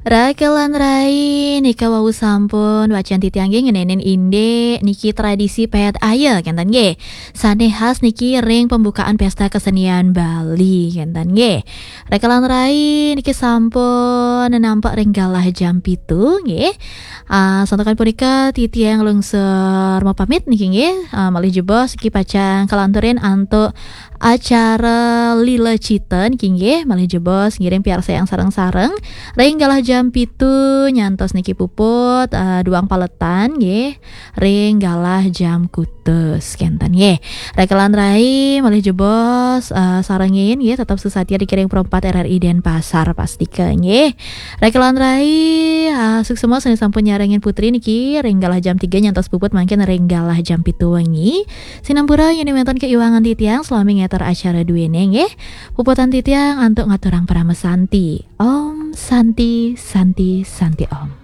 Rakelan rai nika wau sampun wacan titiang ge ngenenen inde niki tradisi pet aya kenten ge. Sane khas niki ring pembukaan pesta kesenian Bali kenten ge. Rakelan rai niki sampun nampak ring galah jam 7 nggih. Santokan punika titiang lungsur mau pamit niki nggih. Malih jebos iki pacang kalanturin antuk acara Lila Citen nggih malih jebos ngiring piar sayang sareng-sareng ring galah jam 7 nyantos niki puput duang paletan nggih ring galah jam kutus kenten nggih rekelan rai malih jebos sarengin nggih tetap sesatia dikiring perempat RRI Denpasar pastikeun nggih rekelan rai suksema seni sampun nyarengin putri niki ring galah jam 3 nyantos puput mangkin ring galah jam 7 wengi sinampura nyunimenton keiwangan titiang selami ngeter acara duene nggih puputan titiang antuk ngaturang pramesanti Om Santi Santi Santi Om.